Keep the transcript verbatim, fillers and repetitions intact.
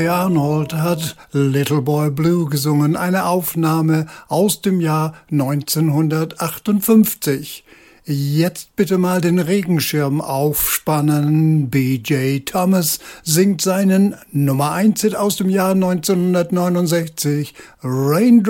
Arnold hat Little Boy Blue gesungen, eine Aufnahme aus dem Jahr neunzehnhundertachtundfünfzig. Jetzt bitte mal den Regenschirm aufspannen. B J Thomas singt seinen Nummer eins Hit aus dem Jahr neunzehnhundertneunundsechzig, Raindrops